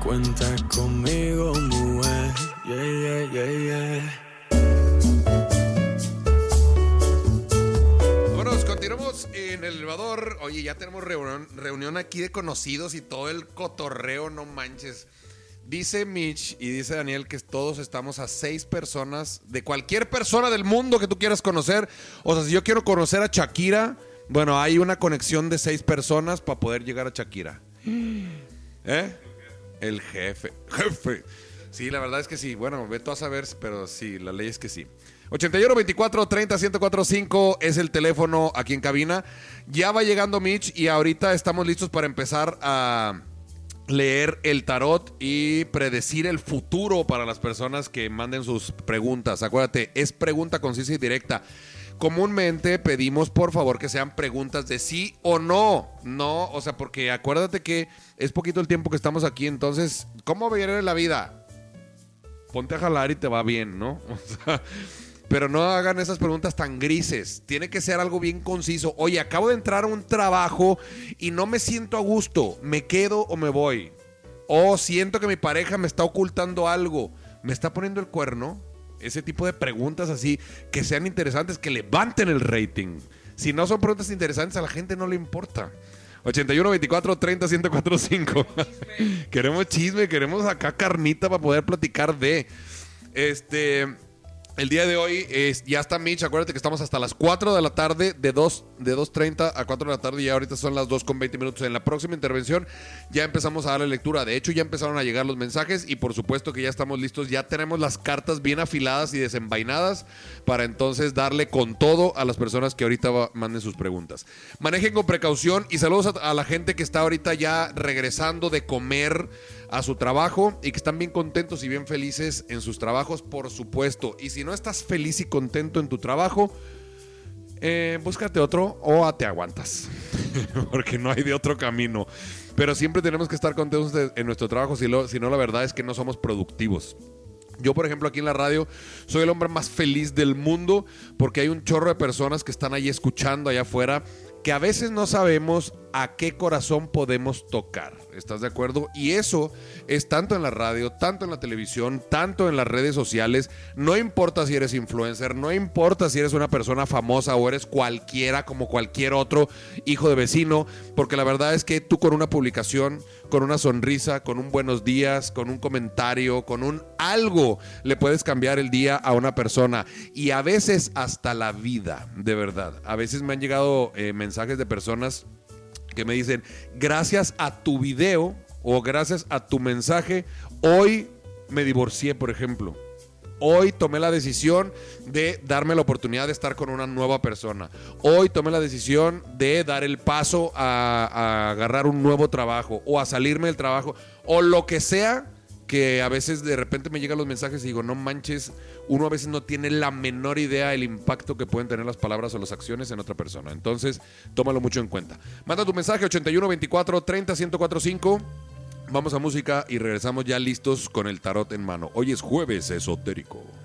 Cuenta conmigo, mujer. Yeah, yeah, yeah, yeah. Continuamos en el elevador. Oye, ya tenemos reunión aquí de conocidos y todo el cotorreo, no manches. Dice Mitch y dice Daniel que todos estamos a 6 personas de cualquier persona del mundo que tú quieras conocer. O sea, si yo quiero conocer a Shakira, bueno, hay una conexión de 6 personas para poder llegar a Shakira. El jefe. Sí, la verdad es que sí. Bueno, ve tú a saber, pero sí, la ley es que sí. 81 24 30 1045 es el teléfono aquí en cabina. Ya va llegando Mitch y ahorita estamos listos para empezar a leer el tarot y predecir el futuro para las personas que manden sus preguntas. Acuérdate, es pregunta concisa y directa. Comúnmente pedimos por favor que sean preguntas de sí o no. No, o sea, porque acuérdate que es poquito el tiempo que estamos aquí. Entonces, ¿cómo va a ir la vida? Ponte a jalar y te va bien, ¿no? O sea, pero no hagan esas preguntas tan grises. Tiene que ser algo bien conciso. Oye, acabo de entrar a un trabajo y no me siento a gusto. ¿Me quedo o me voy? O siento que mi pareja me está ocultando algo. ¿Me está poniendo el cuerno? Ese tipo de preguntas así que sean interesantes, que levanten el rating. Si no son preguntas interesantes, a la gente no le importa. 81 24 30 1045. Queremos chisme, queremos acá carnita para poder platicar de el día de hoy ya está Mitch. Acuérdate que estamos hasta las 4 de la tarde, de 2:30 a 4 de la tarde. Y ahorita son las 2:20. En la próxima intervención ya empezamos a darle lectura. De hecho, ya empezaron a llegar los mensajes. Y por supuesto que ya estamos listos. Ya tenemos las cartas bien afiladas y desenvainadas para entonces darle con todo a las personas que ahorita manden sus preguntas. Manejen con precaución. Y saludos a la gente que está ahorita ya regresando de comer a su trabajo y que están bien contentos y bien felices en sus trabajos, por supuesto. Y si no estás feliz y contento en tu trabajo, búscate otro o te aguantas. Porque no hay de otro camino. Pero siempre tenemos que estar contentos en nuestro trabajo, si no, la verdad es que no somos productivos. Yo, por ejemplo, aquí en la radio soy el hombre más feliz del mundo porque hay un chorro de personas que están ahí escuchando allá afuera, que a veces no sabemos a qué corazón podemos tocar. ¿Estás de acuerdo? Y eso es tanto en la radio, tanto en la televisión, tanto en las redes sociales. No importa si eres influencer, no importa si eres una persona famosa o eres cualquiera como cualquier otro hijo de vecino, porque la verdad es que tú con una publicación, con una sonrisa, con un buenos días, con un comentario, con un algo, le puedes cambiar el día a una persona y a veces hasta la vida, de verdad. A veces me han llegado mensajes de personas que me dicen, gracias a tu video o gracias a tu mensaje, hoy me divorcié, por ejemplo. Hoy tomé la decisión de darme la oportunidad de estar con una nueva persona. Hoy tomé la decisión de dar el paso a agarrar un nuevo trabajo o a salirme del trabajo o lo que sea. Que a veces de repente me llegan los mensajes y digo, no manches, uno a veces no tiene la menor idea del impacto que pueden tener las palabras o las acciones en otra persona. Entonces, tómalo mucho en cuenta. Manda tu mensaje 81 24 30 1045. Vamos a música y regresamos ya listos con el tarot en mano. Hoy es jueves esotérico.